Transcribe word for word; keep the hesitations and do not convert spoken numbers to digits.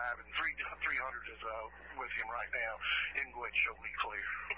five, and three three hundred is uh, with him right now. He can go ahead and show me clear.